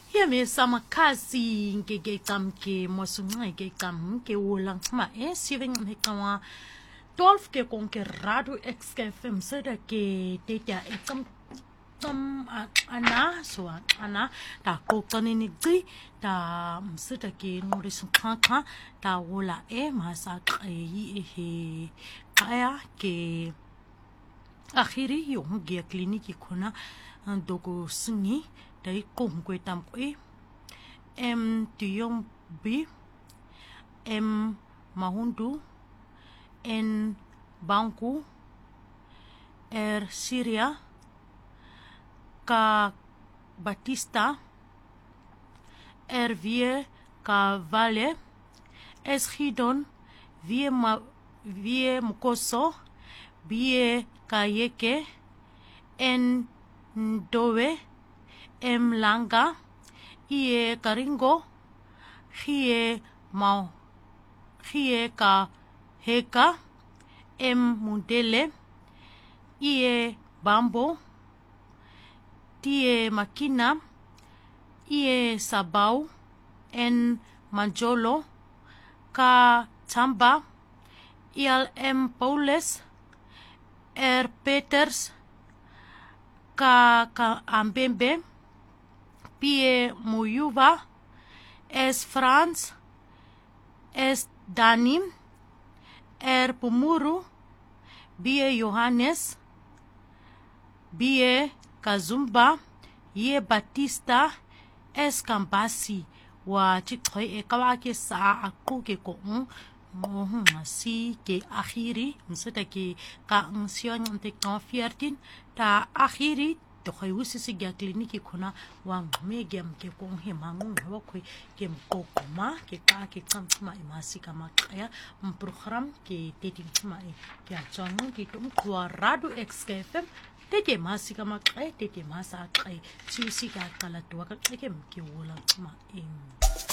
Yeme sama kasi ngeke kamke mosunga ke kam ke wolang ma siving hekawa 12 ke konke radu XFM seda ke teta ekam ana so ana ta kokani ni gri ta seda ke noris kaka ta wola masa yi he kaya ke akhiri yung gia kliniki kuna dogo singi dai kong kwe tam kwe tuyong bi mahundu en bangku Syria ka Batista vie ka Vale Gidon vie Mukoso vie ka Yeke en Ndowe Langa Ie Karingo Hie ka Heka Mundele Ie Bambo Tie Makina Ie Sabau en Manjolo ka Tamba Ial Paules Peters ka Ambembe Pie Muyuva France Danim Pumuru Bie Johannes Bie Kazumba Ye Batista Kambasi wa chikhoy kawake sa aku ke ko si ke akhiri mseta ke ka ansion te confiertin ta akhiri to khoy usisi ga kliniki kuna wa megem ke ko hemangu wa khoy ke mkokoma ke ka ke tsamma imasi kama kaya program ke teting tsma ke achong ke tum radu XFM tete masi kama kaya tete masa kaya chiusi ka kala to ka ke mke wola tsma